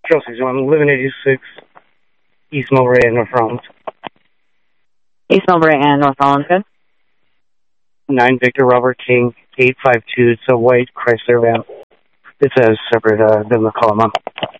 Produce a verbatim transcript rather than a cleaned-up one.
Kelsey's one, eleven eighty-six East Millbrae and North Rollins. East Millbrae and North Rollins, good. nine Victor Robert King, eight five two. It's a white Chrysler van. It's a separate uh, than the column.